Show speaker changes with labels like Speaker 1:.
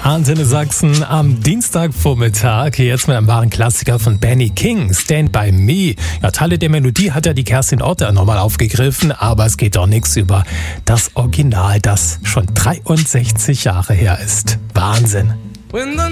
Speaker 1: Antenne Sachsen am Dienstagvormittag. Jetzt mit einem wahren Klassiker von Benny King, Stand By Me. Ja, Teile der Melodie hat ja die Kerstin Otter nochmal aufgegriffen, aber es geht doch nichts über das Original, das schon 63 Jahre her ist. Wahnsinn.